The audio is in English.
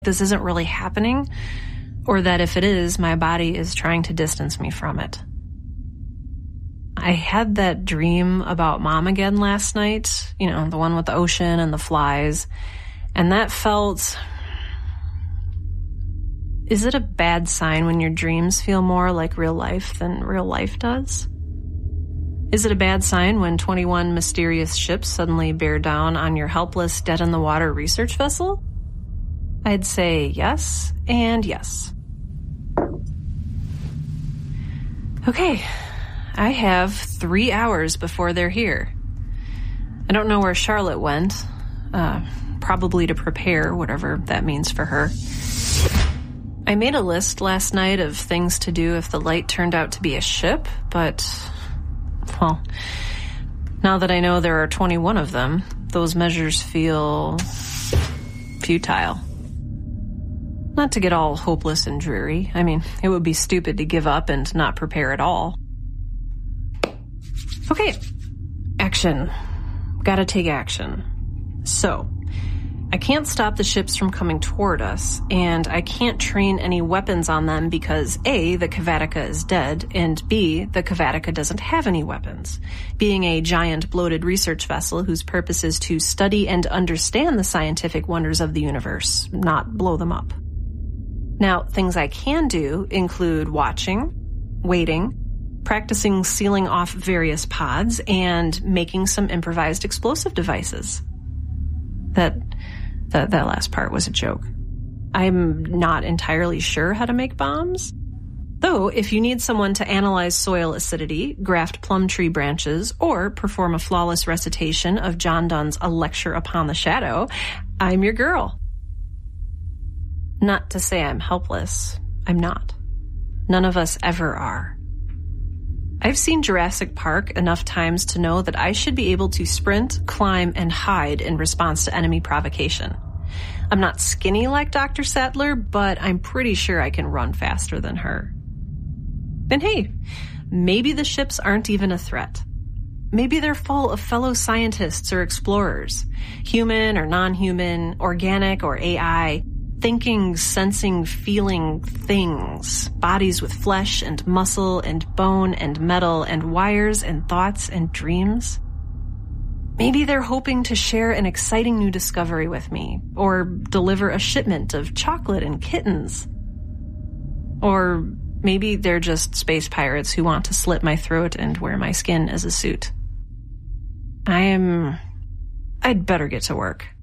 this isn't really happening, or that if it is, my body is trying to distance me from it. I had that dream about Mom again last night, the one with the ocean and the flies, and that felt... Is it a bad sign when your dreams feel more like real life than real life does? Is it a bad sign when 21 mysterious ships suddenly bear down on your helpless, dead-in-the-water research vessel? I'd say yes and yes. Okay, I have 3 hours before they're here. I don't know where Charlotte went, probably to prepare, whatever that means for her. I made a list last night of things to do if the light turned out to be a ship, but, well, now that I know there are 21 of them, those measures feel futile. Not to get all hopeless and dreary. I mean, it would be stupid to give up and not prepare at all. Okay, action. Gotta take action. So, I can't stop the ships from coming toward us, and I can't train any weapons on them because A, the Kavatica is dead, and B, the Kavatica doesn't have any weapons, being a giant bloated research vessel whose purpose is to study and understand the scientific wonders of the universe, not blow them up. Now, things I can do include watching, waiting, practicing sealing off various pods, and making some improvised explosive devices. That last part was a joke. I'm not entirely sure how to make bombs. Though, if you need someone to analyze soil acidity, graft plum tree branches, or perform a flawless recitation of John Donne's A Lecture Upon the Shadow, I'm your girl. Not to say I'm helpless. I'm not. None of us ever are. I've seen Jurassic Park enough times to know that I should be able to sprint, climb, and hide in response to enemy provocation. I'm not skinny like Dr. Sattler, but I'm pretty sure I can run faster than her. And hey, maybe the ships aren't even a threat. Maybe they're full of fellow scientists or explorers, human or non-human, organic or AI, thinking, sensing, feeling things, bodies with flesh and muscle and bone and metal and wires and thoughts and dreams. Maybe they're hoping to share an exciting new discovery with me, or deliver a shipment of chocolate and kittens. Or maybe they're just space pirates who want to slit my throat and wear my skin as a suit. I'd better get to work.